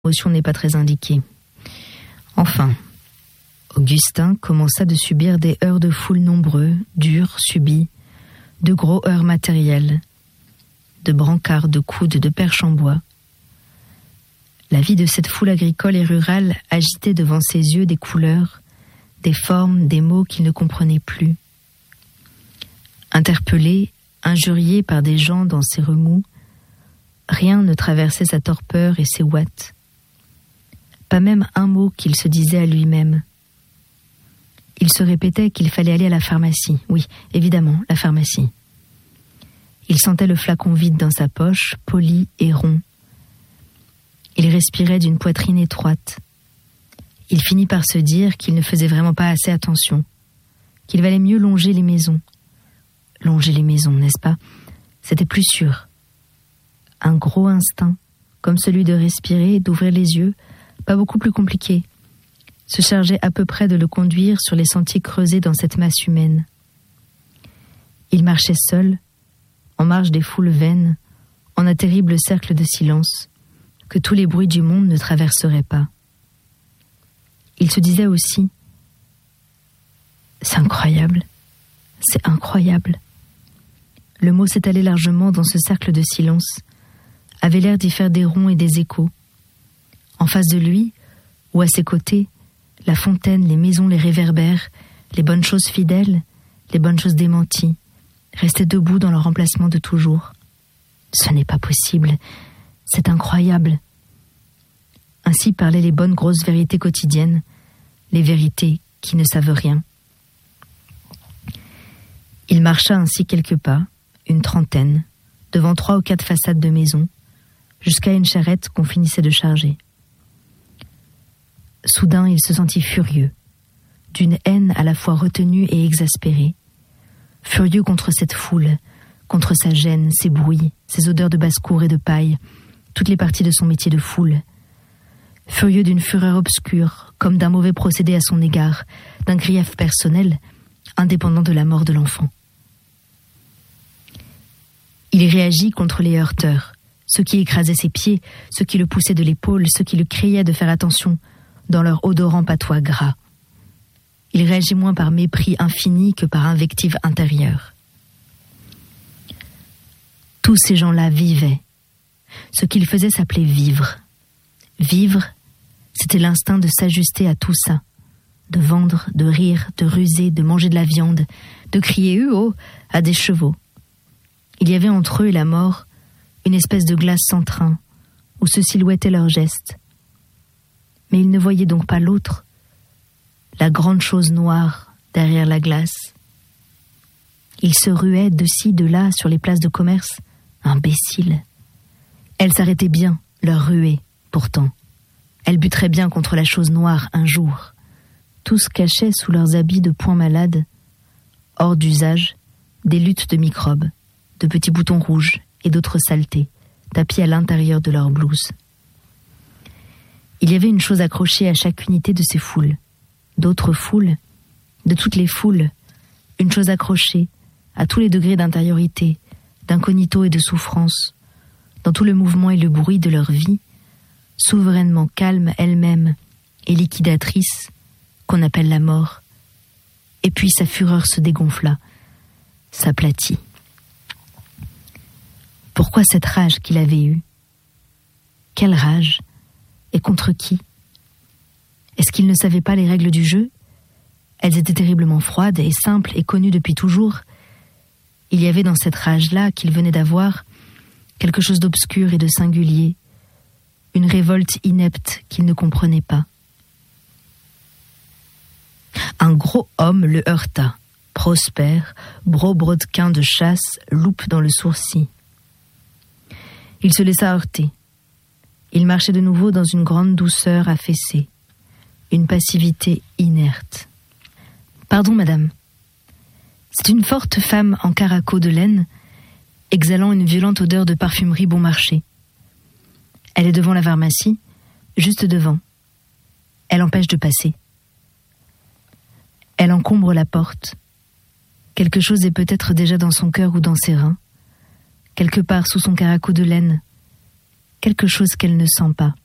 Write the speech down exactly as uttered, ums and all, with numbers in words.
L'émotion n'est pas très indiquée. Enfin, Augustin commença de subir des heurts de foule nombreux, durs, subis, de gros heurts matériels, de brancards, de coudes, de perches en bois. La vie de cette foule agricole et rurale agitait devant ses yeux des couleurs, des formes, des mots qu'il ne comprenait plus. Interpellé, injurié par des gens dans ses remous, rien ne traversait sa torpeur et ses ouates. Pas même un mot qu'il se disait à lui-même. Il se répétait qu'il fallait aller à la pharmacie. Oui, évidemment, la pharmacie. Il sentait le flacon vide dans sa poche, poli et rond. Il respirait d'une poitrine étroite. Il finit par se dire qu'il ne faisait vraiment pas assez attention, qu'il valait mieux longer les maisons. Longer les maisons, n'est-ce pas? C'était plus sûr. Un gros instinct, comme celui de respirer et d'ouvrir les yeux, pas beaucoup plus compliqué, se chargeait à peu près de le conduire sur les sentiers creusés dans cette masse humaine. Il marchait seul, en marge des foules vaines, en un terrible cercle de silence, que tous les bruits du monde ne traverseraient pas. Il se disait aussi « C'est incroyable, c'est incroyable ». Le mot s'étalait largement dans ce cercle de silence, avait l'air d'y faire des ronds et des échos. En face de lui, ou à ses côtés, la fontaine, les maisons, les réverbères, les bonnes choses fidèles, les bonnes choses démenties, restaient debout dans leur emplacement de toujours. Ce n'est pas possible, c'est incroyable. Ainsi parlaient les bonnes grosses vérités quotidiennes, les vérités qui ne savent rien. Il marcha ainsi quelques pas, une trentaine, devant trois ou quatre façades de maisons, jusqu'à une charrette qu'on finissait de charger. Soudain, il se sentit furieux, d'une haine à la fois retenue et exaspérée, furieux contre cette foule, contre sa gêne, ses bruits, ses odeurs de basse-cour et de paille, toutes les parties de son métier de foule, furieux d'une fureur obscure, comme d'un mauvais procédé à son égard, d'un grief personnel, indépendant de la mort de l'enfant. Il réagit contre les heurteurs, ceux qui écrasaient ses pieds, ceux qui le poussaient de l'épaule, ceux qui le criaient de faire attention, dans leur odorant patois gras. Il réagit moins par mépris infini que par invective intérieure. Tous ces gens-là vivaient. Ce qu'ils faisaient s'appelait vivre. Vivre, c'était l'instinct de s'ajuster à tout ça, de vendre, de rire, de ruser, de manger de la viande, de crier « Huo » à des chevaux. Il y avait entre eux et la mort une espèce de glace sans train, où se silhouettaient leurs gestes. Mais ils ne voyaient donc pas l'autre, la grande chose noire derrière la glace. Ils se ruaient de ci, de là, sur les places de commerce. Imbéciles. Elles s'arrêtaient bien, leur ruée, pourtant. Elles buteraient bien contre la chose noire un jour. Tous cachaient sous leurs habits de poings malades, hors d'usage, des luttes de microbes, de petits boutons rouges et d'autres saletés, tapis à l'intérieur de leur blouse. Il y avait une chose accrochée à chaque unité de ces foules, d'autres foules, de toutes les foules, une chose accrochée à tous les degrés d'intériorité, d'incognito et de souffrance, dans tout le mouvement et le bruit de leur vie, souverainement calme elle-même et liquidatrice, qu'on appelle la mort. Et puis sa fureur se dégonfla, s'aplatit. Pourquoi cette rage qu'il avait eue? Quelle rage? Et contre qui? Est-ce qu'il ne savait pas les règles du jeu? Elles étaient terriblement froides et simples et connues depuis toujours. Il y avait dans cette rage-là qu'il venait d'avoir quelque chose d'obscur et de singulier, une révolte inepte qu'il ne comprenait pas. Un gros homme le heurta, Prosper, gros brodequin de chasse, loupe dans le sourcil. Il se laissa heurter. Il marchait de nouveau dans une grande douceur affaissée, une passivité inerte. « Pardon, madame. » C'est une forte femme en caraco de laine, exhalant une violente odeur de parfumerie bon marché. Elle est devant la pharmacie, juste devant. Elle empêche de passer. Elle encombre la porte. Quelque chose est peut-être déjà dans son cœur ou dans ses reins, quelque part sous son caraco de laine, quelque chose qu'elle ne sent pas.